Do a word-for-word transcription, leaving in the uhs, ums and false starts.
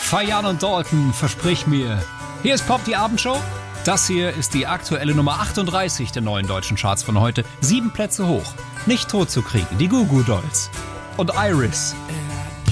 Fayyan und Dalton, versprich mir. Hier ist Pop, die Abendshow. Das hier ist die aktuelle Nummer achtunddreißig der neuen deutschen Charts von heute. Sieben Plätze hoch. Nicht tot zu kriegen, die Goo Goo Dolls. Und Iris.